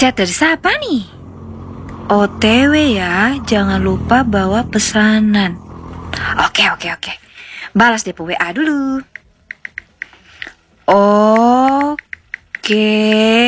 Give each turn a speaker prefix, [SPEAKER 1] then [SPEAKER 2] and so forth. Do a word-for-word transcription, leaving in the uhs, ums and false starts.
[SPEAKER 1] Chat dari siapa nih? O T W ya, jangan lupa bawa pesanan. Oke, oke, oke. Balas deh W A dulu. Oke.